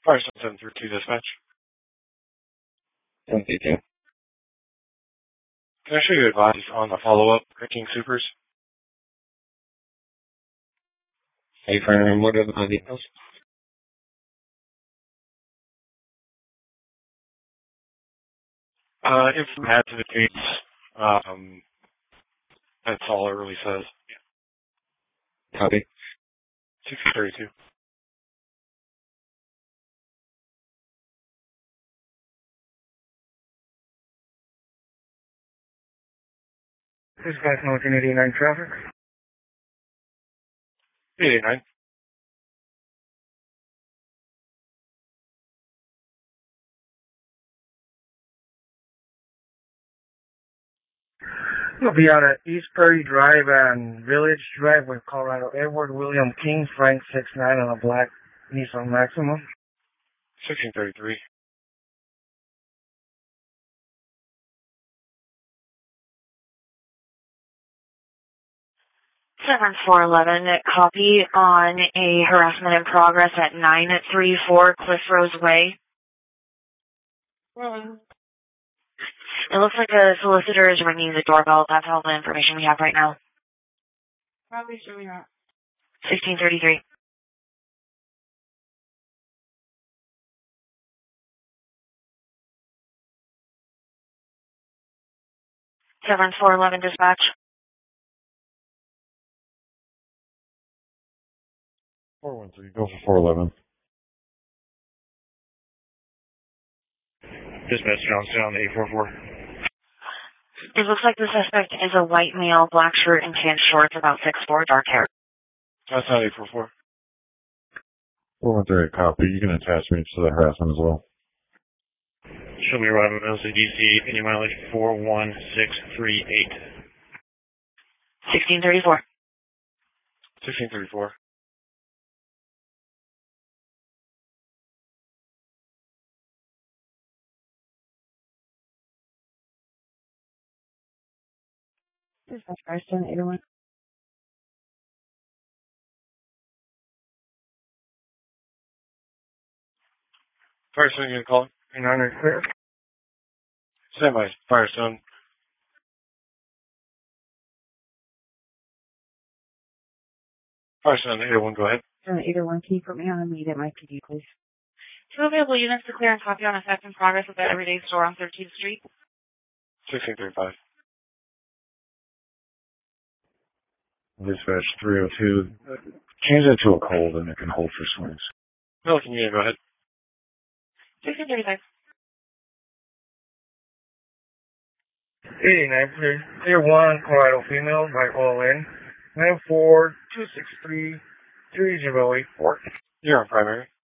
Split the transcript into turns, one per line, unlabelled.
Firestone 732 dispatch.
732.
Can I show you advice on the follow-up at King Supers?
Hey, friend, what are the details?
If we had to the case, that's all it really says.
Copy.
1632.
Dispatch 1989 traffic.
889.
You'll be out at East Prairie Drive and Village Drive with Colorado. Edward William King, Frank 69 on a black Nissan Maxima.
1633.
Seven 411, copy on a harassment in progress at 934 Cliff Rose Way. It looks like a solicitor is ringing the doorbell. That's all the information we have right now.
Probably showing up.
1633. Seven 411 dispatch.
413. Go for 411. Dispatch Johnstown 844.
It looks like the suspect is a white male, black shirt and tan shorts, about 6'4", dark hair.
Johnstown 844.
413, copy. You can attach me to the harassment as well.
Show me arrival at LCDC, any mileage 41638.
1634.
1634.
Dispatch Firestone 801.
Firestone, you gonna call?
900 clear.
Stand by. Firestone. Firestone 801, go ahead.
801, can you put me on a meet at my PD, please?
Two available units to clear and copy on a theft in progress at the Everyday Store on 13th Street.
1635.
Dispatch 302. Change that to a cold and it can hold for swings.
Milliken, you go ahead.
1635.
89 clear. Clear 1, Colorado female by OLN. 94263 3084.
You're on primary.